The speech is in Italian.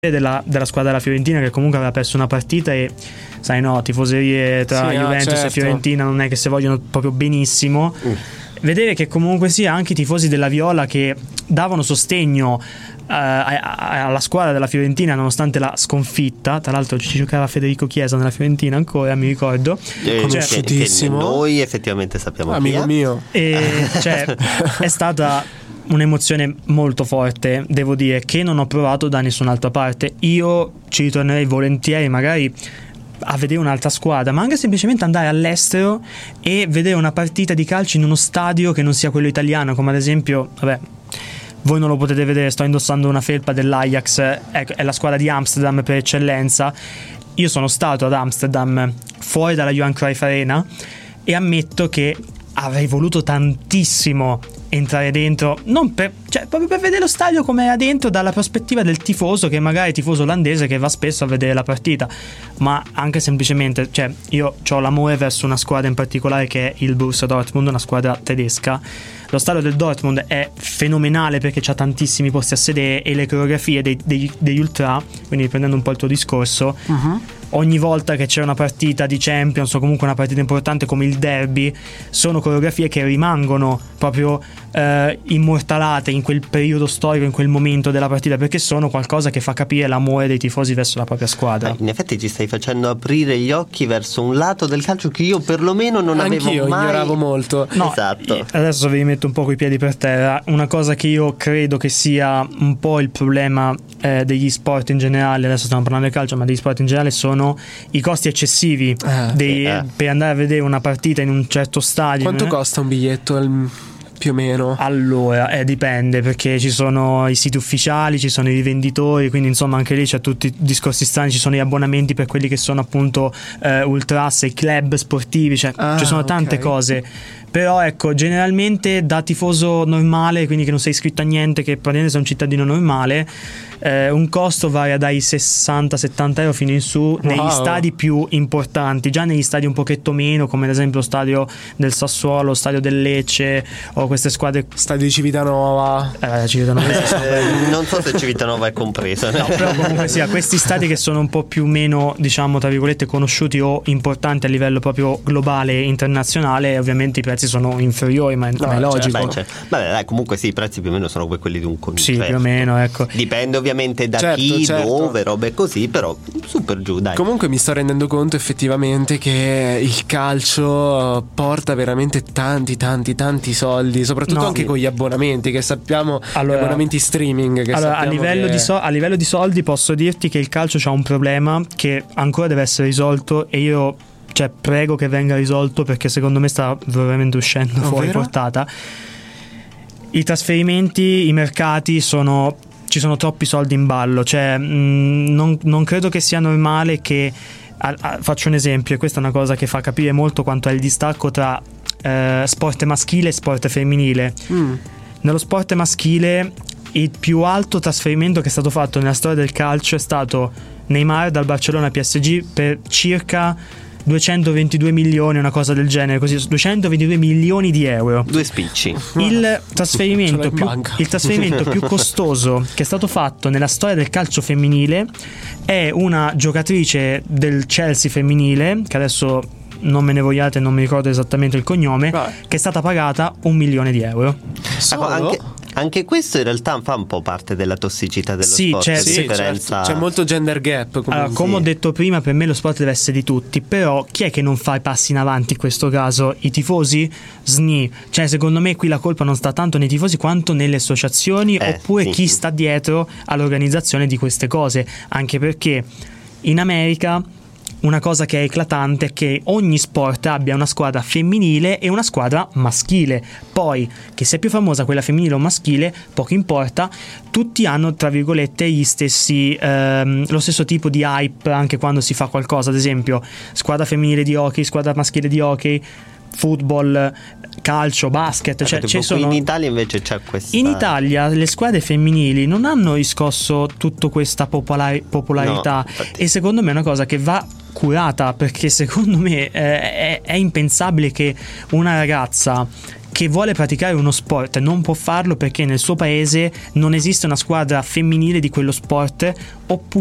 della squadra della Fiorentina, che comunque aveva perso una partita e sai, no, tifoserie tra Juventus e Fiorentina non è che si vogliono proprio benissimo. Vedere che comunque sia anche i tifosi della Viola che davano sostegno alla squadra della Fiorentina nonostante la sconfitta. Tra l'altro ci giocava Federico Chiesa nella Fiorentina ancora, mi ricordo, conosciutissimo, che noi effettivamente sappiamo, amico mio, e cioè è stata un'emozione molto forte, devo dire, che non ho provato da nessun'altra parte. Io ci ritornerei volentieri magari a vedere un'altra squadra, ma anche semplicemente andare all'estero e vedere una partita di calcio in uno stadio che non sia quello italiano, come ad esempio, vabbè, voi non lo potete vedere, sto indossando una felpa dell'Ajax, è la squadra di Amsterdam per eccellenza. Io sono stato ad Amsterdam fuori dalla Johan Cruyff Arena e ammetto che avrei voluto tantissimo entrare dentro, non per, cioè, proprio per vedere lo stadio come era dentro dalla prospettiva del tifoso, che magari è tifoso olandese che va spesso a vedere la partita, ma anche semplicemente, cioè, io ho l'amore verso una squadra in particolare che è il Borussia Dortmund, una squadra tedesca. Lo stadio del Dortmund è fenomenale perché c'ha tantissimi posti a sedere e le coreografie degli ultra, quindi riprendendo un po' il tuo discorso, ogni volta che c'è una partita di Champions o comunque una partita importante come il derby, sono coreografie che rimangono proprio immortalate in quel periodo storico, in quel momento della partita, perché sono qualcosa che fa capire l'amore dei tifosi verso la propria squadra. In effetti ci stai facendo aprire gli occhi verso un lato del calcio che io perlomeno non avevo mai. Anch'io ignoravo molto. No, esatto. Adesso vi metto un po' coi piedi per terra. Una cosa che io credo che sia un po' il problema degli sport in generale, adesso stiamo parlando del calcio, ma degli sport in generale, sono i costi eccessivi per andare a vedere una partita in un certo stadio. Quanto costa un biglietto più o meno? Allora, dipende, perché ci sono i siti ufficiali, ci sono i rivenditori, quindi insomma anche lì c'è tutti i discorsi strani, ci sono gli abbonamenti per quelli che sono appunto ultras, i club sportivi, cioè ci sono tante cose. Però ecco, generalmente da tifoso normale, quindi che non sei iscritto a niente, che praticamente sei un cittadino normale, un costo varia dai 60-70 euro fino in su negli stadi più importanti. Già negli stadi un pochetto meno, come ad esempio lo stadio del Sassuolo, lo stadio del Lecce o queste squadre, stadio di Civitanova, non so se Civitanova è compresa, no, però comunque sia questi stadi che sono un po' più meno, diciamo tra virgolette, conosciuti o importanti a livello proprio globale e internazionale, ovviamente i prezzi sono inferiori, ma è logico. Vabbè, dai, comunque sì, i prezzi più o meno sono quelli di un concerto. Sì, più o meno, ecco. Dipende ovviamente da chi, dove, robe così, però su per giù, dai. Comunque mi sto rendendo conto effettivamente che il calcio porta veramente tanti soldi, soprattutto anche con gli abbonamenti che sappiamo, gli abbonamenti streaming che a livello di soldi posso dirti che il calcio c'ha un problema che ancora deve essere risolto, e io prego che venga risolto, perché secondo me sta veramente uscendo fuori portata. I trasferimenti, i mercati ci sono troppi soldi in ballo, non credo che sia normale che faccio un esempio, e questa è una cosa che fa capire molto quanto è il distacco tra sport maschile e sport femminile. Nello sport maschile il più alto trasferimento che è stato fatto nella storia del calcio è stato Neymar dal Barcellona a PSG per circa 222 milioni, una cosa del genere, così, 222 milioni di euro. Due spicci. Il trasferimento più costoso che è stato fatto nella storia del calcio femminile è una giocatrice del Chelsea femminile, che adesso non me ne vogliate, non mi ricordo esattamente il cognome, che è stata pagata 1 milione di euro. Anche questo in realtà fa un po' parte della tossicità dello sport. C'è molto gender gap. Allora, come ho detto prima, per me lo sport deve essere di tutti, però chi è che non fa i passi in avanti in questo caso? I tifosi? Secondo me qui la colpa non sta tanto nei tifosi quanto nelle associazioni, oppure chi sta dietro all'organizzazione di queste cose, anche perché in America una cosa che è eclatante è che ogni sport abbia una squadra femminile e una squadra maschile. Poi, che sia più famosa quella femminile o maschile, poco importa, tutti hanno, tra virgolette, gli stessi lo stesso tipo di hype anche quando si fa qualcosa. Ad esempio, squadra femminile di hockey, squadra maschile di hockey, football, calcio, basket, in Italia invece c'è questa. In Italia le squadre femminili non hanno riscosso tutta questa popolarità, e secondo me è una cosa che va curata, perché secondo me è impensabile che una ragazza che vuole praticare uno sport non può farlo perché nel suo paese non esiste una squadra femminile di quello sport, oppure